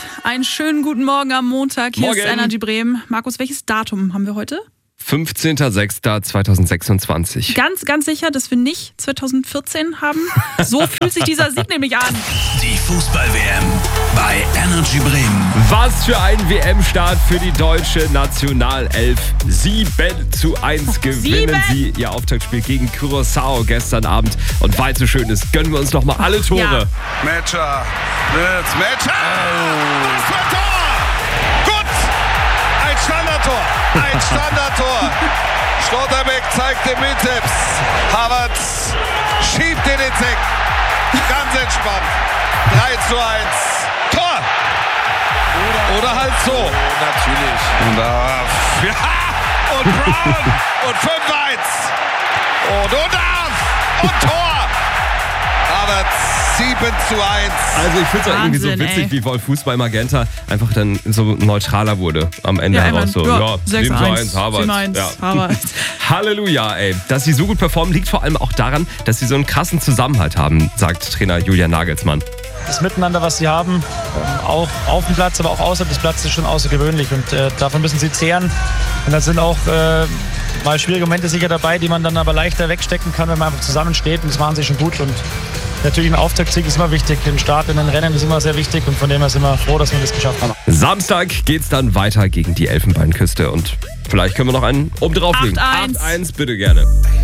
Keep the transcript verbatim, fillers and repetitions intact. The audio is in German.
Einen schönen guten Morgen am Montag. Hier Morgen. ist Energy Bremen. Markus, welches Datum haben wir heute? fünfzehnter sechster zweitausendsechsundzwanzig. Ganz, ganz sicher, dass wir nicht zweitausendvierzehn haben. So fühlt sich dieser Sieg nämlich an. Die Fußball-W M bei Energy Bremen. Was für ein W M-Start für die deutsche Nationalelf. sieben zu eins gewinnen Sieben. sie ihr Auftaktspiel gegen Curaçao gestern Abend. Und weil es so schön ist, gönnen wir uns noch mal alle Tore. Ja. Metscher, Wirtz, Metscher! Was für ein Tor! Gut! Ein Standardtor! Ein Standardtor! Schlotterbeck zeigt den Bizeps. Havertz schiebt den ins Eck. Ganz entspannt. drei zu eins. Tor! Oder, Oder halt so. Natürlich. Und, da, ja, und Brown. Und fünf eins. Und Undarf. Und Tor. Havertz sieben zu eins. Also ich finde es irgendwie so Wahnsinn, witzig, ey. wie Wolf Fußball Magenta einfach dann so neutraler wurde am Ende Ja, heraus. So, ja, ja, sechs sieben zu eins, eins, Havertz. sieben eins, Ja. Havertz. Halleluja, ey. Dass sie so gut performen, liegt vor allem auch daran, dass sie so einen krassen Zusammenhalt haben, sagt Trainer Julian Nagelsmann. Das Miteinander, was sie haben, ähm, auch auf dem Platz, aber auch außerhalb des Platzes, ist schon außergewöhnlich. Und äh, davon müssen sie zehren. Und da sind auch äh, mal schwierige Momente sicher dabei, die man dann aber leichter wegstecken kann, wenn man einfach zusammensteht. Und das machen sie schon gut. Und natürlich ein Auftaktsieg ist immer wichtig. Ein Start in den Rennen ist immer sehr wichtig. Und von dem her sind wir froh, dass wir das geschafft haben. Samstag geht's dann weiter gegen die Elfenbeinküste. Und vielleicht können wir noch einen oben drauflegen. acht eins. acht eins, bitte gerne.